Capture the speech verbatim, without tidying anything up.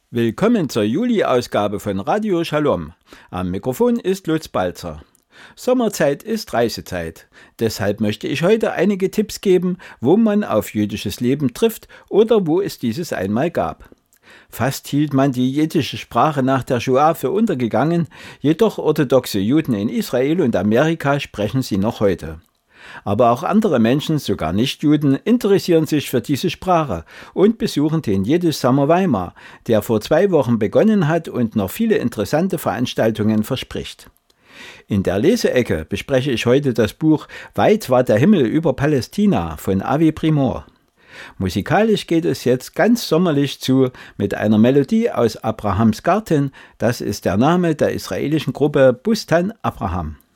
Willkommen zur Juli-Ausgabe von Radio Shalom. Am Mikrofon ist Lutz Balzer. Sommerzeit ist Reisezeit. Deshalb möchte ich heute einige Tipps geben, wo man auf jüdisches Leben trifft oder wo es dieses einmal gab. Fast hielt man die jiddische Sprache nach der Shoah für untergegangen, jedoch orthodoxe Juden in Israel und Amerika sprechen sie noch heute. Aber auch andere Menschen, sogar Nichtjuden, interessieren sich für diese Sprache und besuchen den Jiddisch Summer Weimar, der vor zwei Wochen begonnen hat und noch viele interessante Veranstaltungen verspricht. In der Leseecke bespreche ich heute das Buch Weit war der Himmel über Palästina von Avi Primor. Musikalisch geht es jetzt ganz sommerlich zu mit einer Melodie aus Abrahams Garten. Das ist der Name der israelischen Gruppe Bustan Abraham.